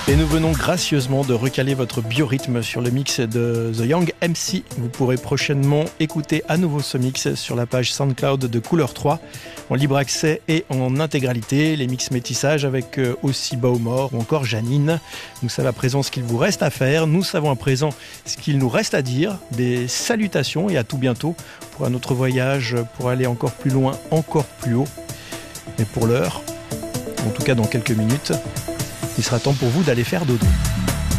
Et nous venons gracieusement de recaler votre biorhythme sur le mix de The Young MC. Vous pourrez prochainement écouter à nouveau ce mix sur la page SoundCloud de Couleur 3, en libre accès et en intégralité. Les mix métissage avec aussi Baumor ou encore Janine. Nous savons à présent ce qu'il vous reste à faire. Nous savons à présent ce qu'il nous reste à dire. Des salutations et à tout bientôt pour un autre voyage, pour aller encore plus loin, encore plus haut. Mais pour l'heure, en tout cas dans quelques minutes, il sera temps pour vous d'aller faire dodo.